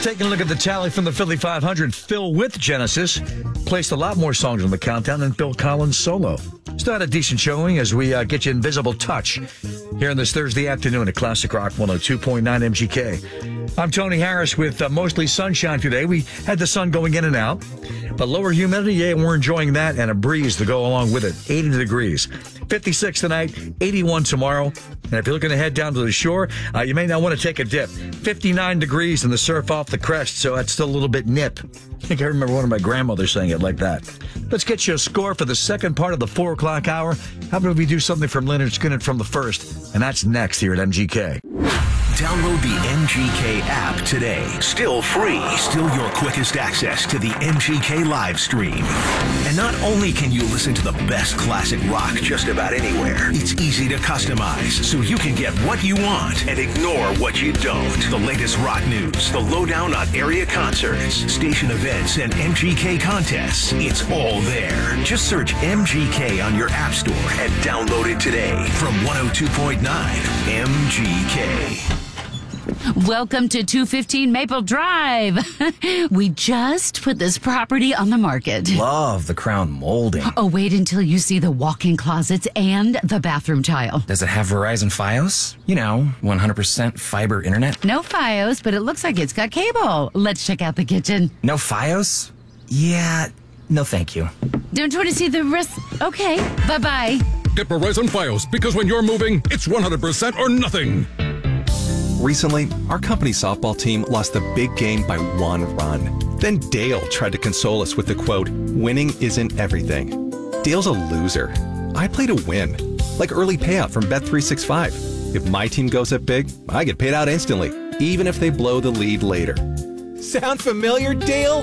Taking a look at the tally from the Philly 500, Phil with Genesis placed a lot more songs on the countdown than Phil Collins solo. Still had a decent showing as we get you Invisible Touch here on this Thursday afternoon at Classic Rock 102.9 MGK. I'm Tony Harris with mostly sunshine today. We had the sun going in and out, but lower humidity, yeah, we're enjoying that, and a breeze to go along with it. 80 degrees. 56 tonight, 81 tomorrow. And if you're looking to head down to the shore, you may not want to take a dip. 59 degrees and the surf off the crest, so that's still a little bit nip. I think I remember one of my grandmothers saying it like that. Let's get you a score for the second part of the 4 o'clock hour. How about we do something from Leonard Skinner from the first? And that's next here at MGK. Download the MGK app today. Still free. Still your quickest access to the MGK live stream. And not only can you listen to the best classic rock just about anywhere, it's easy to customize so you can get what you want and ignore what you don't. The latest rock news, the lowdown on area concerts, station events, and MGK contests. It's all there. Just search MGK on your app store and download it today from 102.9 MGK. Welcome to 215 Maple Drive. We just put this property on the market. Love the crown molding. Oh, wait until you see the walk-in closets and the bathroom tile. Does it have Verizon Fios? 100% fiber internet? No Fios, but it looks like it's got cable. Let's check out the kitchen. No Fios? Yeah, no thank you. Don't you want to see the rest? Okay, bye-bye. Get Verizon Fios, because when you're moving, it's 100% or nothing. Recently, our company softball team lost the big game by 1 run. Then Dale tried to console us with the quote, "Winning isn't everything." Dale's a loser. I play to win. Like early payout from Bet365. If my team goes up big, I get paid out instantly, even if they blow the lead later. Sound familiar, Dale?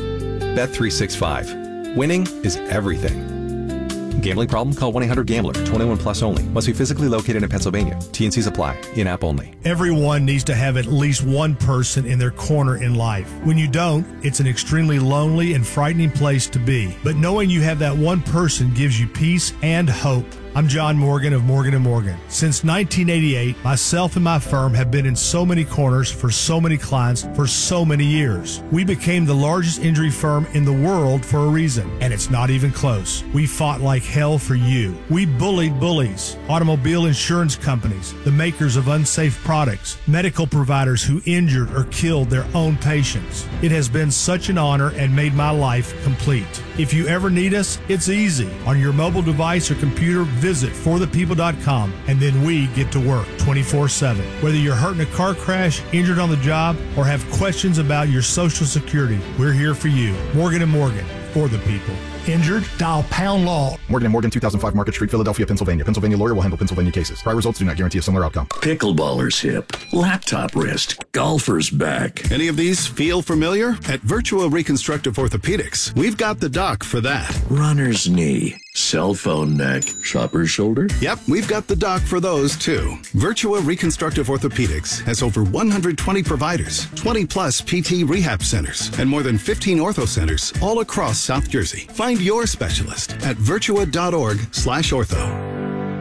Bet365. Winning is everything. Gambling problem? Call 1-800-GAMBLER. 21 plus only. Must be physically located in Pennsylvania. T&Cs apply. In-app only. Everyone needs to have at least one person in their corner in life. When you don't, it's an extremely lonely and frightening place to be. But knowing you have that one person gives you peace and hope. I'm John Morgan of Morgan & Morgan. Since 1988, myself and my firm have been in so many corners for so many clients for so many years. We became the largest injury firm in the world for a reason, and it's not even close. We fought like hell for you. We bullied bullies, automobile insurance companies, the makers of unsafe products, medical providers who injured or killed their own patients. It has been such an honor and made my life complete. If you ever need us, it's easy. On your mobile device or computer, visit forthepeople.com, and then we get to work 24/7. Whether you're hurt in a car crash, injured on the job, or have questions about your Social Security, we're here for you. Morgan & Morgan, for the people. Injured? Dial pound law. Morgan & Morgan, 2005 Market Street, Philadelphia, Pennsylvania. Pennsylvania lawyer will handle Pennsylvania cases. Prior results do not guarantee a similar outcome. Pickleballer's hip, laptop wrist, golfer's back. Any of these feel familiar? At Virtua Reconstructive Orthopedics, we've got the doc for that. Runner's knee, cell phone neck, shopper's shoulder. Yep, we've got the doc for those too. Virtua Reconstructive Orthopedics has over 120 providers, 20 plus PT rehab centers, and more than 15 ortho centers all across South Jersey. Find your specialist at virtua.org/ortho.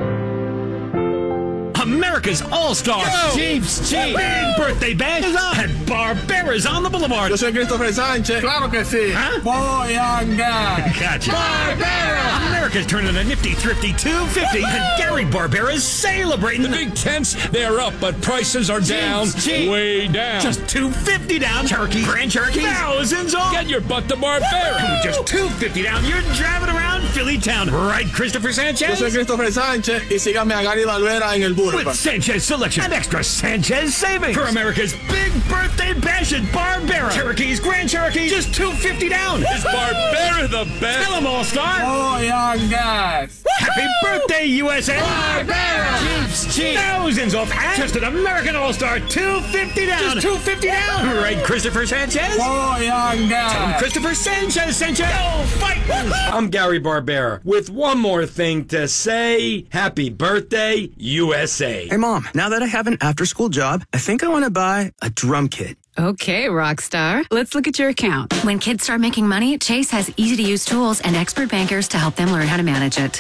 America's All-Star Chiefs Big Birthday Bash is on, and Barbera's on the Boulevard. Yo soy Christopher Sánchez. Claro que sí. Huh? Boyanga. Gotcha. Barbera. America's turning a nifty, thrifty 250, and Gary Barbera's celebrating. The big tents, they're up, but prices are down, way down. Just $250 down. Turkey, Grand Cherokee, thousands off. Get your butt to Barbera. Just $250 down. You're driving around Philly town, right, Christopher Sanchez? Yo soy Christopher Sánchez y síganme a Gary Barbera en el burro. With Sanchez selection and extra Sanchez savings for America's big birthday bash at Barbera. Cherokees, Grand Cherokee, just $250 down. Is Barbera the best? Tell them, All-Star. Oh, young guys. Happy birthday, USA. Barbera. Chiefs. Thousands off. And just an American All-Star, $250 down. Just $250 down. Right, Christopher Sanchez? Oh, young guys. Tell them Christopher Sanchez sent you. Go fight. I'm Gary Barbera with one more thing to say. Happy birthday, USA. Hey, Mom, now that I have an after-school job, I think I want to buy a drum kit. Okay, Rockstar. Let's look at your account. When kids start making money, Chase has easy-to-use tools and expert bankers to help them learn how to manage it.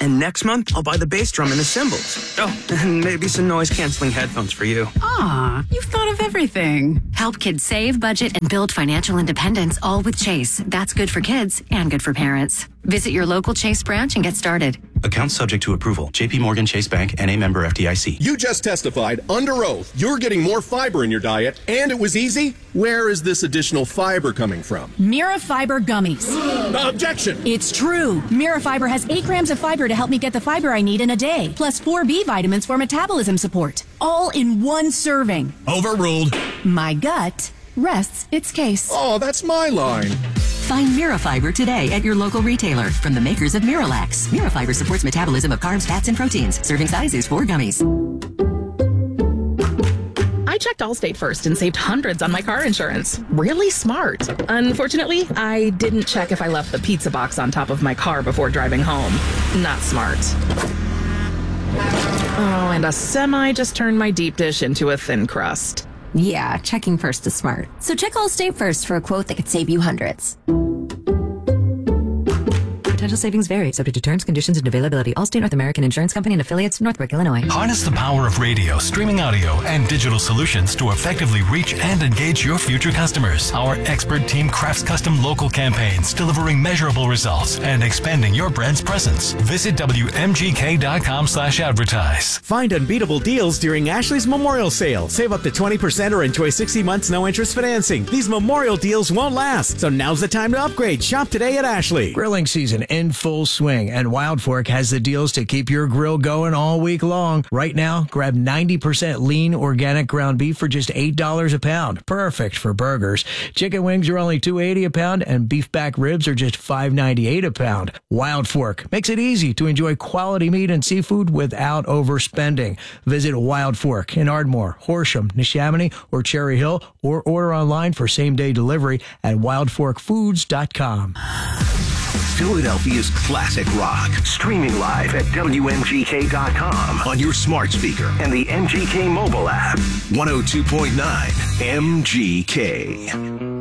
And next month, I'll buy the bass drum and the cymbals. Oh, and maybe some noise-canceling headphones for you. Aw, you've thought of everything. Help kids save, budget, and build financial independence, all with Chase. That's good for kids and good for parents. Visit your local Chase branch and get started. Account subject to approval. JP Morgan Chase Bank, N.A. member FDIC. You just testified under oath you're getting more fiber in your diet, and it was easy? Where is this additional fiber coming from? Mirafiber gummies. Objection! It's true. Mirafiber has 8 grams of fiber to help me get the fiber I need in a day, plus 4 B vitamins for metabolism support. All in one serving. Overruled. My gut rests its case. Oh, that's my line. Find Mirafiber today at your local retailer from the makers of Miralax. Mirafiber supports metabolism of carbs, fats, and proteins. Serving size is 4 gummies. I checked Allstate first and saved hundreds on my car insurance. Really smart. Unfortunately, I didn't check if I left the pizza box on top of my car before driving home. Not smart. Oh, and a semi just turned my deep dish into a thin crust. Yeah, checking first is smart. So check Allstate first for a quote that could save you hundreds. Potential savings vary, subject to terms, conditions, and availability. Allstate North American Insurance Company and affiliates, Northbrook, Illinois. Harness the power of radio, streaming audio, and digital solutions to effectively reach and engage your future customers. Our expert team crafts custom local campaigns, delivering measurable results and expanding your brand's presence. Visit WMGK.com/advertise. Find unbeatable deals during Ashley's Memorial Sale. Save up to 20% or enjoy 60 months no interest financing. These Memorial deals won't last, so now's the time to upgrade. Shop today at Ashley. Grilling season in full swing, and Wild Fork has the deals to keep your grill going all week long. Right now, grab 90% lean organic ground beef for just $8 a pound. Perfect for burgers. Chicken wings are only $2.80 a pound, and beef back ribs are just $5.98 a pound. Wild Fork makes it easy to enjoy quality meat and seafood without overspending. Visit Wild Fork in Ardmore, Horsham, Neshaminy, or Cherry Hill, or order online for same-day delivery at wildforkfoods.com. Philadelphia's classic rock. Streaming live at WMGK.com on your smart speaker and the MGK mobile app. 102.9 MGK.